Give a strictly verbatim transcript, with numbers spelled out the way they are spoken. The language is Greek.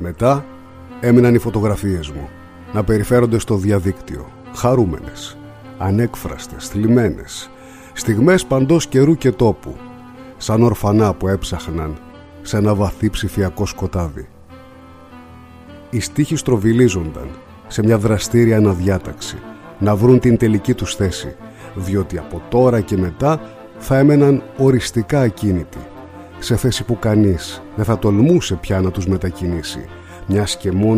Μετά έμειναν οι φωτογραφίες μου να περιφέρονται στο διαδίκτυο, χαρούμενες, ανέκφραστες, θλιμμένες, στιγμές παντός καιρού και τόπου, σαν ορφανά που έψαχναν σε ένα βαθύ ψηφιακό σκοτάδι. Οι στίχοι στροβιλίζονταν σε μια δραστήρια αναδιάταξη να βρουν την τελική τους θέση, διότι από τώρα και μετά θα έμεναν οριστικά ακίνητοι, σε θέση που κανείς δεν θα τολμούσε πια να τους μετακινήσει, μιας και μόνο